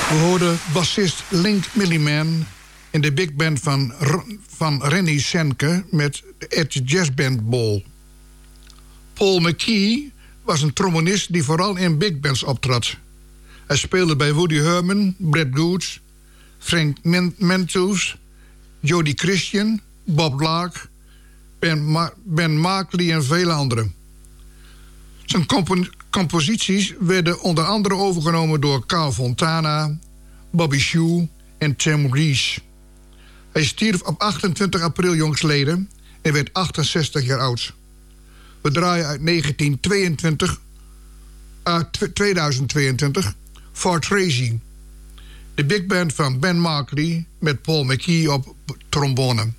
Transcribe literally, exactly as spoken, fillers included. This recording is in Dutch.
We hoorden bassist Link Milliman in de big band van, van Rennie Senke met het jazzband Bol. Paul McKee was een trombonist die vooral in big bands optrad. Hij speelde bij Woody Herman, Brad Goods, Frank Mentus, Jody Christian, Bob Lark, Ben, Ma- Ben Markley en vele anderen. Zijn compo- composities werden onder andere overgenomen door Carl Fontana, Bobby Shue en Tim Rees. Hij stierf op achtentwintig april jongstleden en werd achtenzestig jaar oud. We draaien uit negentientweeëntwintig, uh, tweeduizend tweeëntwintig For Tracy. De big band van Ben Markley met Paul McKee op trombone.